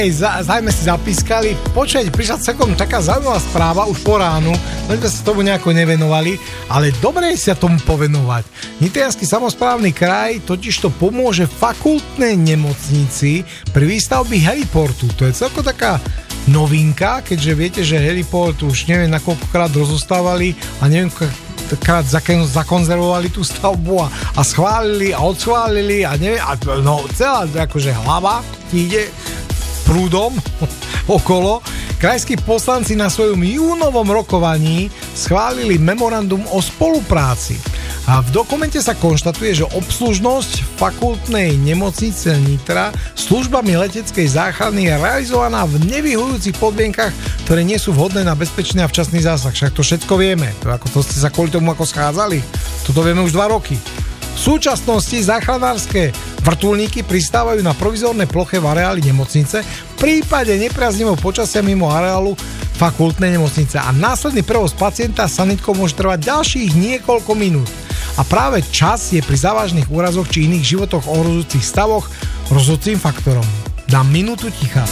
Zajme si zapískali. Počkajte, prišla celkom taká zaujímavá správa už po ránu, len sme sa tomu nejako nevenovali, ale dobre je sa tomu povenovať. Nitriansky samosprávny kraj totiž to pomôže fakultnej nemocnici pri výstavbe heliportu. To je celkom taká novinka, keďže viete, že heliport už neviem na koľkokrát rozostávali a neviem krát zakonzervovali tú stavbu a schválili a odschválili a neviem, no celá akože hlava ti ide prúdom okolo. Krajskí poslanci na svojom júnovom rokovaní schválili memorandum o spolupráci. A v dokumente sa konštatuje, že obslužnosť fakultnej nemocnice Nitra službami leteckej záchrany je realizovaná v nevyhovujúcich podmienkach, ktoré nie sú vhodné na bezpečný a včasný zásah. Však to všetko vieme. To ste sa kvôli tomu ako schádzali. Toto vieme už 2 roky. V súčasnosti záchranárske vrtuľníky pristávajú na provizórnej ploche v areáli nemocnice v prípade nepriaznivého počasia mimo areálu fakultnej nemocnice a následný prevoz pacienta sanitkou môže trvať ďalších niekoľko minút. A práve čas je pri závažných úrazoch či iných životoch ohrozujúcich stavoch rozhodujúcim faktorom. Dám minútu ticha.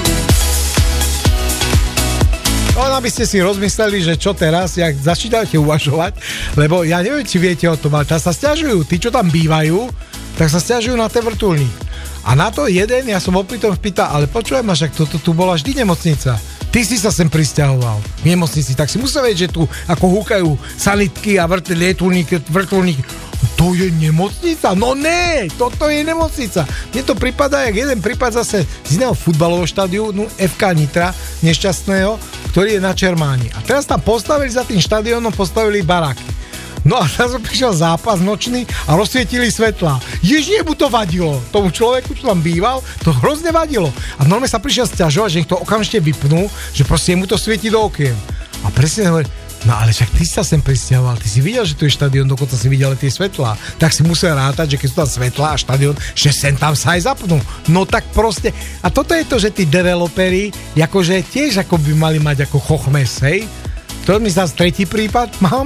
Len aby ste si rozmysleli, že čo teraz, jak začínate uvažovať, lebo ja neviem, či viete o tom, ale tam sa sťažujú, tí, čo tam bývajú, tak sa sťažujú na ten vrtuľník. A na to jeden, ja som opýtam pýtal, ale počujem ma, však toto tu bola vždy nemocnica. Ty si sa sem prisťahoval v nemocnici, tak si musel vedieť, že tu ako húkajú sanitky a vrtuľníky. To je nemocnica? No ne, toto je nemocnica. Mne to prípada, jak jeden prípad zase z iného futbalového štádionu, FK Nitra, nešťastného, ktorý je na Čermáni. A teraz tam postavili za tým štadiónom, postavili baraky. No a teraz prišiel zápas nočný a rozsvietili svetlá. Ježiš, mu to vadilo. Tomu človeku, čo tam býval, to hrozne vadilo. A normálne sa prišiel sťažovať, že ich to okamžite vypnú, že proste mu to svieti do okien. A presne hovorí, no ale však ty si sa sem prisťahoval, ty si videl, že tu je štadión, dokonca si videl tie svetlá. Tak si musel rátať, že keď sú tam svetlá a štadión, že sem tam sa aj zapnú. No tak proste. A toto je to, že tí developeri, akože tiež ako by mali mať ako chochmes, hej? To mi zase tretí prípad mám.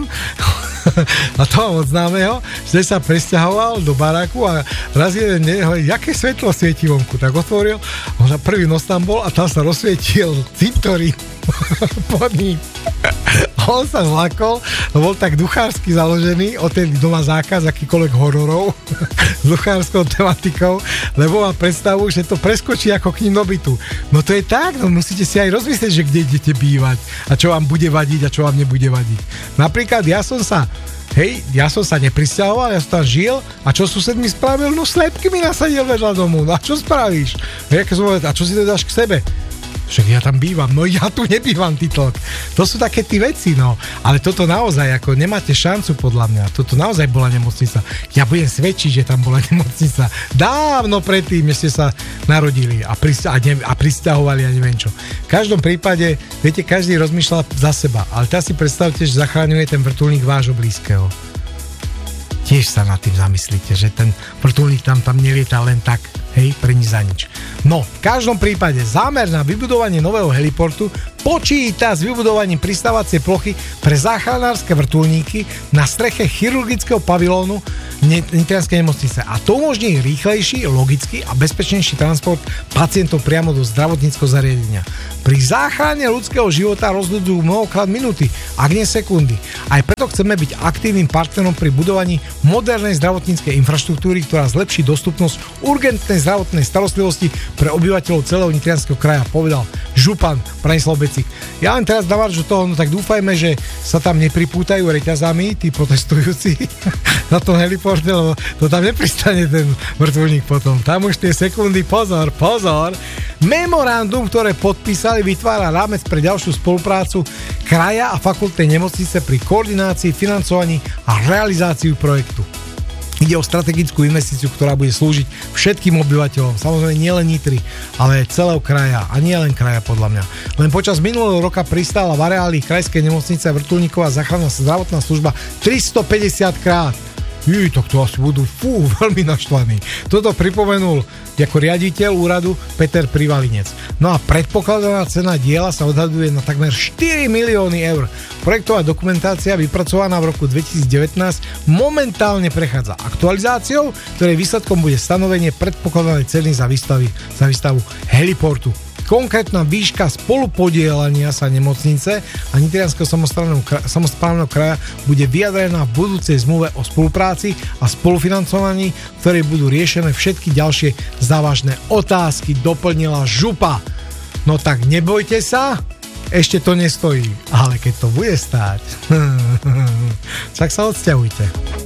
A toho od známeho, že sa presťahoval do baráku a raz jeden hovorí, jaké svetlo svieti vonku, tak otvoril, on na prvý noc tam bol a tam sa rozsvietil cintorín pod ním. A on sa zlakol, bol tak duchársky založený, odtedy doma zákaz akýkoľvek hororov s duchárskou tematikou, lebo má predstavu, že to preskočí ako k ním do bytu. No to je tak, no musíte si aj rozmyslieť, že kde idete bývať a čo vám bude vadiť a čo vám nebude vadiť. Napríklad ja som sa neprisťahoval, ja som tam žil a čo sused mi spravil? No slepky mi nasadil vedľa domu. No a čo spravíš? A čo si to dáš k sebe? Však ja tam bývam, no ja tu nebývam, tytlok. To sú také tí veci, no. Ale toto naozaj, ako nemáte šancu podľa mňa. Toto naozaj bola nemocnica. Ja budem svedčiť, že tam bola nemocnica. Dávno predtým, ste sa narodili a prisťahovali a neviem čo. V každom prípade, viete, každý rozmýšľa za seba. Ale teraz si predstavte, že zachraňuje ten vrtuľník vášho blízkeho. Tiež sa nad tým zamyslíte, že ten vrtuľník tam nelieta len tak, hej, pre nič za nič. No, v každom prípade zámer na vybudovanie nového heliportu počíta s vybudovaním pristávacej plochy pre záchranárske vrtuľníky na streche chirurgického pavilónu Nitrianskej nemocnice. A to umožní rýchlejší, logický a bezpečnejší transport pacientov priamo do zdravotníckeho zariadenia. Pri záchrane ľudského života rozhodujú mnohokrát minúty, ak nie sekundy. Aj preto chceme byť aktívnym partnerom pri budovaní modernej zdravotníckej infraštruktúry, ktorá zlepší dostupnosť urgentnej zdravotnej starostlivosti pre obyvateľov celého Nitrianskeho kraja, povedal župan Branislav Becik. Ja len teraz navážu toho, no tak dúfajme, že sa tam nepripútajú reťazami tí protestujúci na tom heliporte, lebo to tam nepristane ten vrtuľník potom. Tam už tie sekundy, pozor. Memorandum, ktoré podpísali, vytvára rámec pre ďalšiu spoluprácu kraja a fakultnej nemocnice pri koordinácii, financovaní a realizáciu projektu. Ide o strategickú investíciu, ktorá bude slúžiť všetkým obyvateľom, samozrejme nielen Nitry, ale celého kraja a nie len kraja podľa mňa. Len počas minulého roka pristála v areáli krajskej nemocnice vrtuľníková záchranná zdravotná služba 350 krát. Tak to asi budú veľmi naštvaní. Toto pripomenul ako riaditeľ úradu Peter Privalinec. No a predpokladaná cena diela sa odhaduje na takmer 4 milióny eur. Projektová dokumentácia vypracovaná v roku 2019 momentálne prechádza aktualizáciou, ktorej výsledkom bude stanovenie predpokladanej ceny za výstavu heliportu. konkrétna výška spolupodielania sa nemocnice a Nitrianskeho samosprávneho kraja bude vyjadrená v budúcej zmluve o spolupráci a spolufinancovaní, v ktorej budú riešené všetky ďalšie závažné otázky, doplnila župa. No tak nebojte sa, ešte to nestojí, ale keď to bude stáť, tak sa odsťahujte.